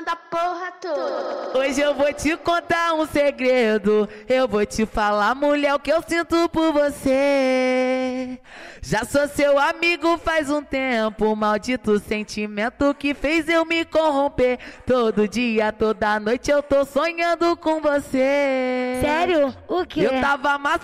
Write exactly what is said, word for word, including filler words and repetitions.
falando a porra toda. Hoje eu vou te contar um segredo. Eu vou te falar, mulher, o que eu sinto por você. Já sou seu amigo faz um tempo. Maldito sentimento que fez eu me corromper. Todo dia, toda noite eu tô sonhando com você. Sério? O quê? Eu tava amassando